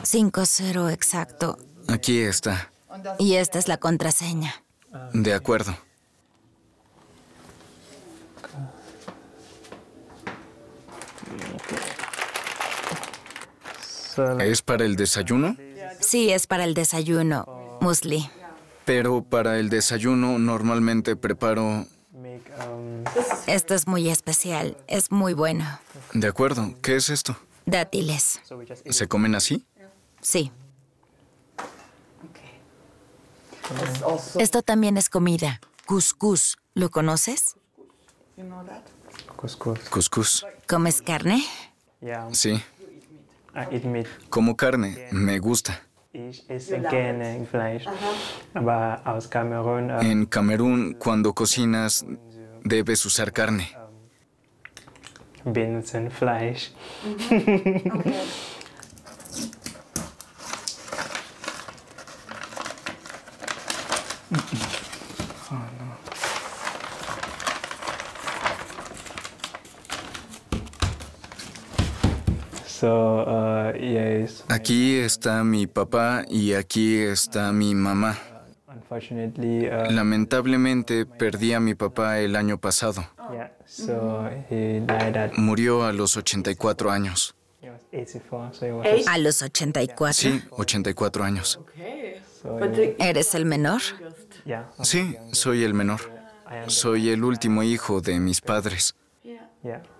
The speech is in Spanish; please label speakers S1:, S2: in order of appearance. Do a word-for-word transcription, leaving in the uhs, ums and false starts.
S1: cinco cero exacto.
S2: Aquí está.
S1: Y esta es la contraseña.
S2: De acuerdo. ¿Es para el desayuno?
S1: Sí, es para el desayuno. Muesli.
S2: Pero para el desayuno normalmente preparo...
S1: Esto es muy especial. Es muy bueno.
S2: De acuerdo. ¿Qué es esto?
S1: Dátiles.
S2: ¿Se comen así?
S1: Sí. Esto también es comida. Cuscús. ¿Lo conoces?
S3: Couscous.
S2: Cuscús.
S1: ¿Comes carne?
S3: Ja,
S2: Sí.
S3: I eat meat.
S2: Como carne. Me gusta.
S3: Ich esse gerne Fleisch. Aber aus Kamerun äh,
S2: En Camerún, cuando cocinas, debes usar carne.
S3: benutzen Fleisch. So, uh, yes.
S2: Aquí está mi papá y aquí está mi mamá.
S3: Unfortunately, uh,
S2: Lamentablemente perdí a mi papá el año pasado.
S3: yeah. So he died at
S2: Murió a los ochenta y cuatro años.
S3: he was eighty-four. So he was.
S1: A los ochenta y cuatro.
S2: Sí, ochenta y cuatro años.
S3: So he-
S1: ¿Eres el menor?
S3: yeah.
S2: Sí, soy el menor.
S3: I am.
S2: Soy el último hijo de mis padres.
S3: Yeah.